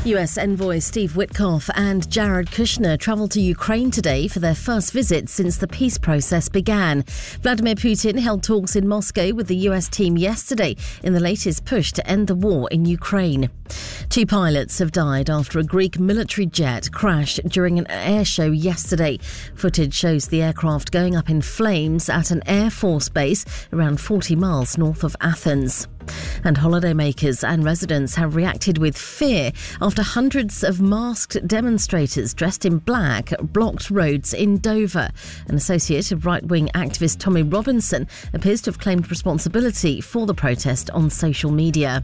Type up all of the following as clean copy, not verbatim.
US envoy Steve Witkoff and Jared Kushner travelled to Ukraine today for their first visit since the peace process began. Vladimir Putin held talks in Moscow with the US team yesterday in the latest push to end the war in Ukraine. 2 pilots have died after a Greek military jet crashed during an air show yesterday. Footage shows the aircraft going up in flames at an Air Force base around 40 miles north of Athens. And holidaymakers and residents have reacted with fear after hundreds of masked demonstrators dressed in black blocked roads in Dover. An associate of right-wing activist Tommy Robinson appears to have claimed responsibility for the protest on social media.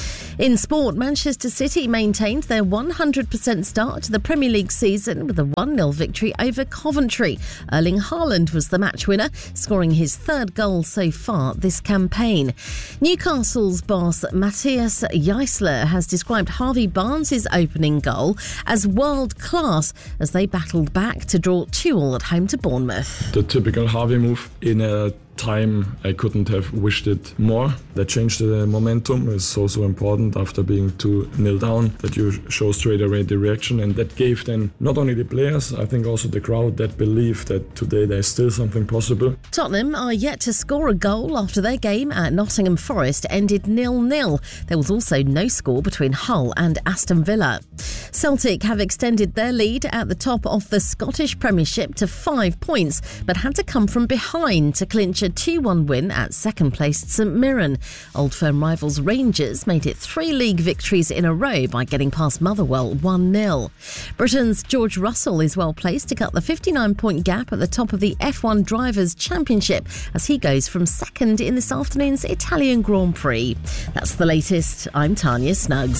In sport, Manchester City maintained their 100% start to the Premier League season with a 1-0 victory over Coventry. Erling Haaland was the match winner, scoring his 3rd goal so far this campaign. Newcastle's boss Matthias Jaissler has described Harvey Barnes' opening goal as world class as they battled back to draw 2-2 at home to Bournemouth. The typical Harvey move in a time I couldn't have wished it more. That changed the momentum. It's so important after being 2-0 down that you show straight away the reaction, and that gave then not only the players, I think also the crowd that belief that today there's still something possible. Tottenham are yet to score a goal after their game at Nottingham Forest ended 0-0. There was also no score between Hull and Aston Villa. Celtic have extended their lead at the top of the Scottish Premiership to 5 points, but had to come from behind to clinch a 2-1 win at second-placed St Mirren. Old Firm rivals Rangers made it 3 league victories in a row by getting past Motherwell 1-0. Britain's George Russell is well placed to cut the 59-point gap at the top of the F1 Drivers' Championship as he goes from second in this afternoon's Italian Grand Prix. That's the latest. I'm Tanya Snuggs.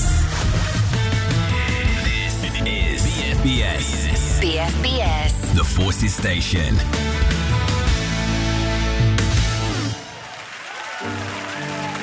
This is BFBS. BFBS. The Forces Station.